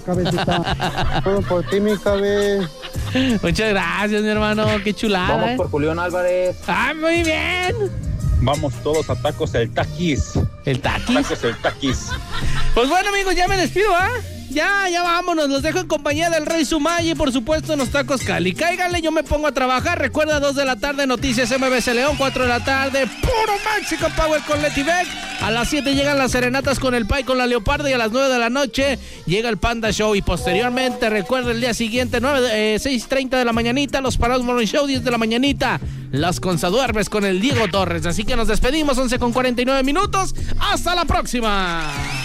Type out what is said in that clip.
Cabecita. Todo por ti, mi cabe. Muchas gracias, mi hermano. Qué chulada. Vamos por Julián Álvarez. ¡Ah, muy bien! Vamos todos a Tacos El Taquis. ¿El Taquis? Tacos El Taquis. Pues bueno, amigos, ya me despido, ¿ah? Ya vámonos, los dejo en compañía del Rey Sumay y por supuesto en los Tacos Cali. Cáiganle, yo me pongo a trabajar. Recuerda, 2 de la tarde, Noticias MBC León, 4 de la tarde, puro Mexican Power con Leti Beck. A las 7 llegan las serenatas con el Pai con la Leopardo y a las 9 de la noche llega el Panda Show. Y posteriormente, recuerda, el día siguiente, 6:30 de la mañanita, los Parados Morning Show, 10 de la mañanita, Las Consaduermes con el Diego Torres. Así que nos despedimos, 11:49. ¡Hasta la próxima!